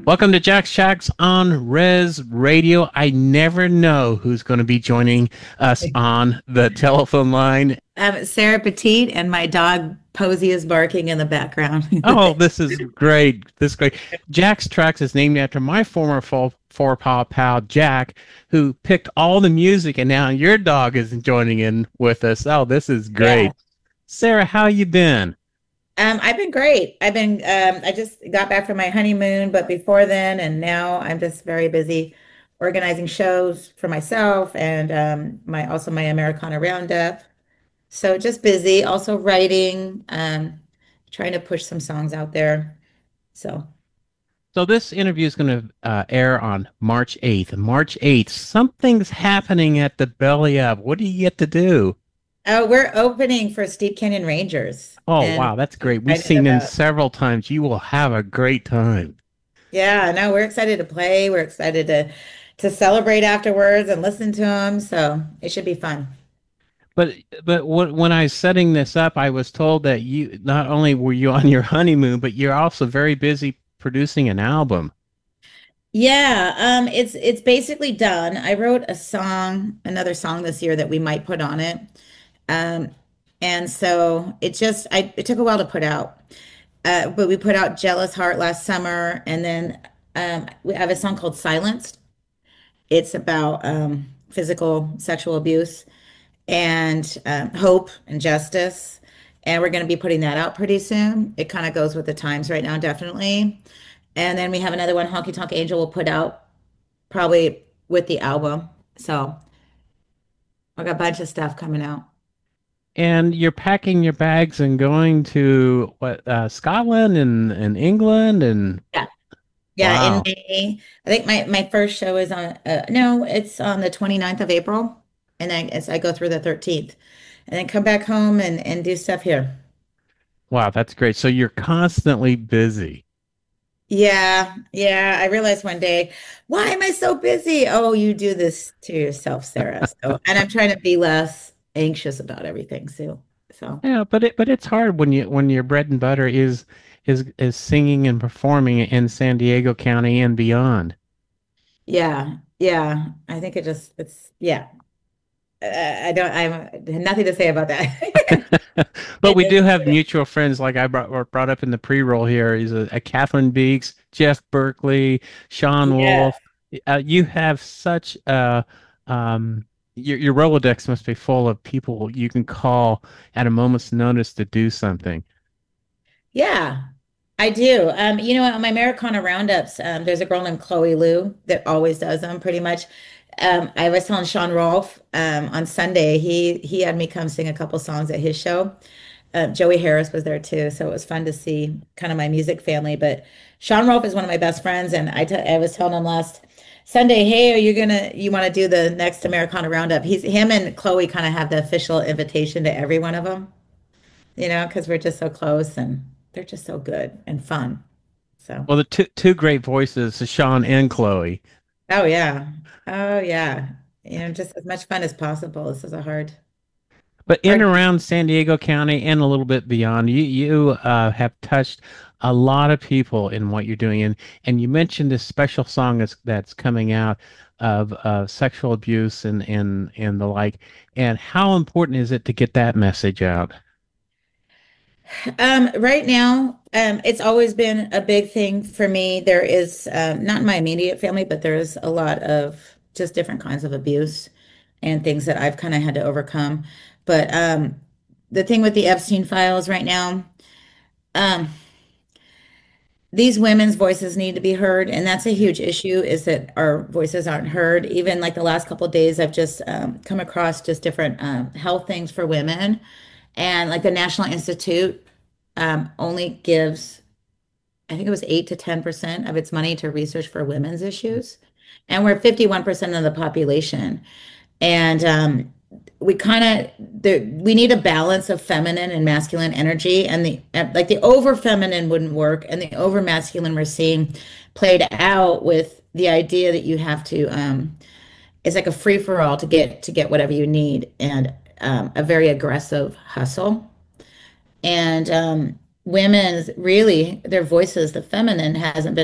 Welcome to Jack Shacks on Res Radio. I never know who's going to be joining us on the telephone line. Sarah Petite and my dog Posey is barking in the background. Oh, this is great. This is great. Jack's Tracks is named after my former four paw pal, Jack, who picked all the music, and now your dog is joining in with us. Oh, this is Yeah. great. Sarah, how you been? I've been great. I just got back from my honeymoon, but before then and now I'm just very busy organizing shows for myself and my Americana Roundup. So just busy, also writing, trying to push some songs out there. So So this interview is going to air on March 8th. March 8th, something's happening at the Belly Up. What do you get to do? we're opening for Steep Canyon Rangers Oh, and wow, that's great. We've excited seen them about several times. You will have a great time. Yeah, no, we're excited to play. We're excited to celebrate afterwards and listen to them. So it should be fun. But when I was setting this up, I was told that you not only were you on your honeymoon, but you're also very busy producing an album. Yeah, it's basically done. I wrote a song, another song this year that we might put on it. Um, and so it took a while to put out. But we put out Jealous Heart last summer, and then we have a song called Silenced. It's about physical sexual abuse and hope and justice. And we're going to be putting that out pretty soon. It kind of goes with the times right now, definitely. And then we have another one, Honky Tonk Angel, will put out probably with the album. So I got a bunch of stuff coming out. And you're packing your bags and going to what Scotland and England and Yeah. Yeah, in wow. May. I think my first show is on no, it's on the 29th of April. And then as I go through the 13th. And then come back home and do stuff here. Wow, that's great. So you're constantly busy. Yeah, yeah. I realized one day, why am I so busy? Oh, you do this to yourself, Sarah. So, and I'm trying to be less anxious about everything, Sue. So, Yeah, but it's hard when your bread and butter is singing and performing in San Diego County and beyond. yeah, yeah. I think yeah. I have nothing to say about that. But It we is do have what it mutual friends, like I brought up in the pre-roll here. Is a Catherine Beeks, Jeff Berkeley, is. Sean Yeah. Wolf. You have such your Rolodex must be full of people you can call at a moment's notice to do something. Yeah, I do. On my Americana roundups, there's a girl named Chloe Liu that always does them pretty much. I was telling Sean Rolfe on Sunday, he had me come sing a couple songs at his show. Joey Harris was there too, so it was fun to see kind of my music family. But Sean Rolfe is one of my best friends, and I was telling him last Sunday, hey, you want to do the next Americana roundup? Him and Chloe kind of have the official invitation to every one of them, because we're just so close and they're just so good and fun. So, Well, the two great voices, Sean and Chloe. oh yeah. Oh yeah. Just as much fun as possible. This is a But in and hard. around San Diego County and a little bit beyond, you have touched a lot of people in what you're doing, and you mentioned this special song that's coming out of sexual abuse and the like. And how important is it to get that message out? Right now, it's always been a big thing for me. There is not in my immediate family, but there is a lot of just different kinds of abuse and things that I've kind of had to overcome. But the thing with the Epstein files right now, um, these women's voices need to be heard, and that's a huge issue, is that our voices aren't heard. Even like the last couple of days, I've just come across just different health things for women. And like the National Institute only gives, I think it was 8 to 10% of its money to research for women's issues. And we're 51% of the population. And we need a balance of feminine and masculine energy. And the over feminine wouldn't work. And the over masculine we're seeing played out with the idea that you have to, it's like a free for all to get whatever you need, and a very aggressive hustle. And women's really, their voices, the feminine hasn't been